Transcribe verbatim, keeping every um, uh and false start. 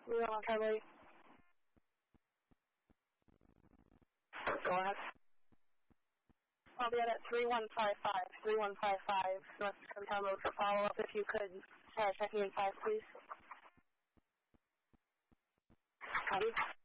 We're on Charlie. Go ahead. I'll be at three one five five, three one five five, North Dakota Road for follow-up. If you could uh, check me in five, please. Copy.